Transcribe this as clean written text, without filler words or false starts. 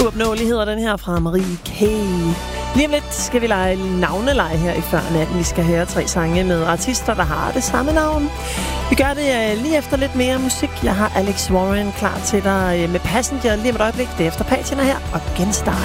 Uopnåelig hedder den her fra Marie K. Lige om lidt skal vi lege navneleje her i Før Natten. Vi skal høre 3 sange med artister, der har det samme navn. Vi gør det lige efter lidt mere musik. Jeg har Alex Warren klar til dig med Passenger lige om et øjeblik. Det er efter Patina her og Genstart.